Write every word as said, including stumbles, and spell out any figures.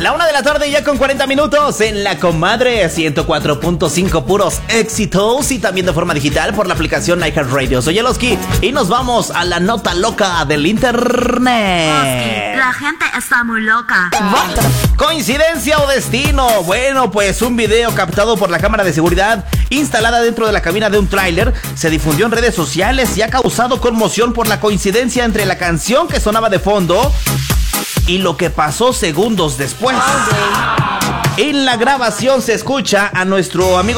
La una de la tarde ya con cuarenta minutos en La Comadre, ciento cuatro punto cinco puros éxitos y también de forma digital por la aplicación iHeartRadio. Soy Eloski y nos vamos a la nota loca del internet. Oski, la gente está muy loca. ¿Coincidencia o destino? Bueno, pues un video captado por la cámara de seguridad instalada dentro de la cabina de un tráiler se difundió en redes sociales y ha causado conmoción por la coincidencia entre la canción que sonaba de fondo y lo que pasó segundos después. En la grabación se escucha a nuestro amigo